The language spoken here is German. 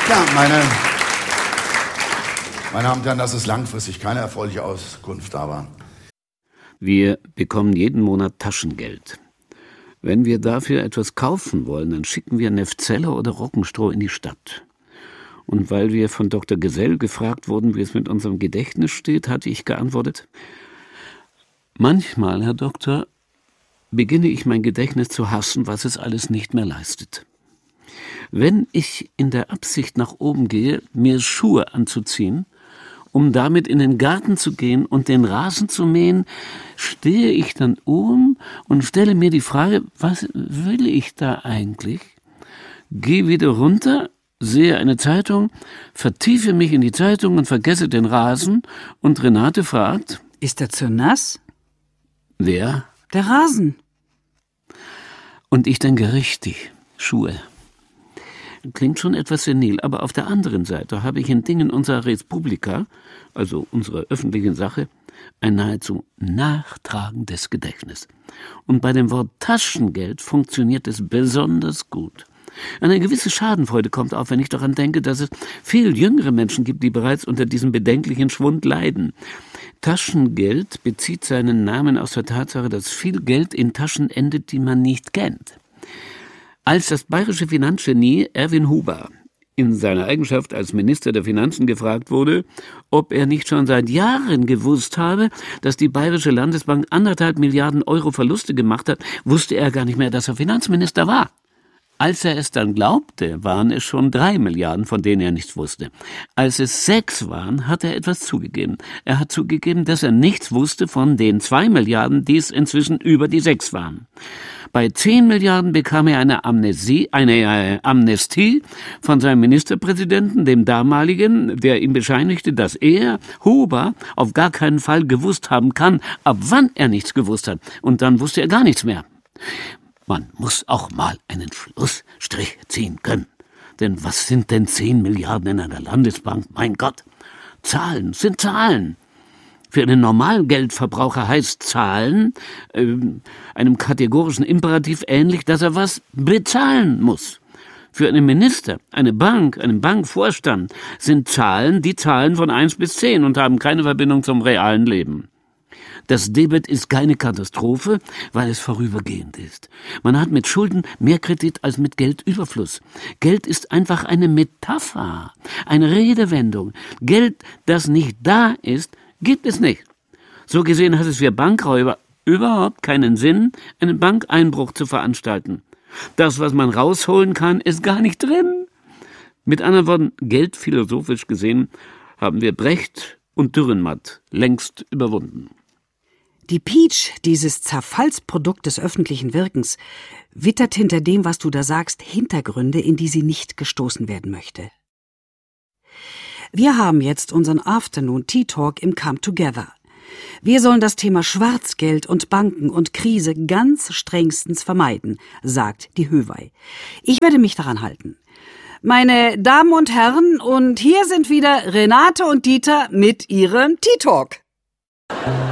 Ja, meine Damen und Herren, das ist langfristig keine erfreuliche Auskunft, aber... Wir bekommen jeden Monat Taschengeld. Wenn wir dafür etwas kaufen wollen, dann schicken wir Nephzeller oder Roggenstroh in die Stadt. Und weil wir von Dr. Gesell gefragt wurden, wie es mit unserem Gedächtnis steht, hatte ich geantwortet: Manchmal, Herr Doktor, beginne ich mein Gedächtnis zu hassen, was es alles nicht mehr leistet. Wenn ich in der Absicht nach oben gehe, mir Schuhe anzuziehen, um damit in den Garten zu gehen und den Rasen zu mähen, stehe ich dann um und stelle mir die Frage, was will ich da eigentlich? Gehe wieder runter, sehe eine Zeitung, vertiefe mich in die Zeitung und vergesse den Rasen, und Renate fragt: Ist er zu nass? Wer? Der Rasen. Und ich denke, richtig, Schuhe. Klingt schon etwas senil, aber auf der anderen Seite habe ich in Dingen unserer Res Publica, also unserer öffentlichen Sache, ein nahezu nachtragendes Gedächtnis. Und bei dem Wort Taschengeld funktioniert es besonders gut. Eine gewisse Schadenfreude kommt auf, wenn ich daran denke, dass es viel jüngere Menschen gibt, die bereits unter diesem bedenklichen Schwund leiden. Taschengeld bezieht seinen Namen aus der Tatsache, dass viel Geld in Taschen endet, die man nicht kennt. Als das bayerische Finanzgenie Erwin Huber in seiner Eigenschaft als Minister der Finanzen gefragt wurde, ob er nicht schon seit Jahren gewusst habe, dass die Bayerische Landesbank 1,5 Milliarden Euro Verluste gemacht hat, wusste er gar nicht mehr, dass er Finanzminister war. Als er es dann glaubte, waren es schon 3 Milliarden, von denen er nichts wusste. Als es 6 waren, hat er etwas zugegeben. Er hat zugegeben, dass er nichts wusste von den 2 Milliarden, die es inzwischen über die 6 waren. Bei 10 Milliarden bekam er eine Amnestie von seinem Ministerpräsidenten, dem damaligen, der ihm bescheinigte, dass er, Huber, auf gar keinen Fall gewusst haben kann, ab wann er nichts gewusst hat. Und dann wusste er gar nichts mehr. Man muss auch mal einen Schlussstrich ziehen können. Denn was sind denn 10 Milliarden in einer Landesbank? Mein Gott, Zahlen sind Zahlen. Für einen Normalgeldverbraucher heißt Zahlen einem kategorischen Imperativ ähnlich, dass er was bezahlen muss. Für einen Minister, eine Bank, einen Bankvorstand sind Zahlen die Zahlen von 1 bis 10 und haben keine Verbindung zum realen Leben. Das Debet ist keine Katastrophe, weil es vorübergehend ist. Man hat mit Schulden mehr Kredit als mit Geldüberfluss. Geld ist einfach eine Metapher, eine Redewendung. Geld, das nicht da ist, gibt es nicht. So gesehen hat es für Bankräuber überhaupt keinen Sinn, einen Bankeinbruch zu veranstalten. Das, was man rausholen kann, ist gar nicht drin. Mit anderen Worten, geldphilosophisch gesehen, haben wir Brecht und Dürrenmatt längst überwunden. Die Peach, dieses Zerfallsprodukt des öffentlichen Wirkens, wittert hinter dem, was du da sagst, Hintergründe, in die sie nicht gestoßen werden möchte. Wir haben jetzt unseren Afternoon Tea Talk im Come Together. Wir sollen das Thema Schwarzgeld und Banken und Krise ganz strengstens vermeiden, sagt die Höwei. Ich werde mich daran halten. Meine Damen und Herren, und hier sind wieder Renate und Dieter mit ihrem Tea Talk.